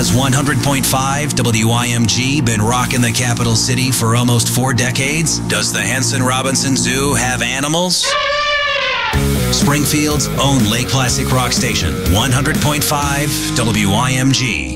Has 100.5 WIMG been rocking the capital city for almost 4 decades? Does the Henson Robinson Zoo have animals? Springfield's own Lake Classic Rock Station, 100.5 WIMG.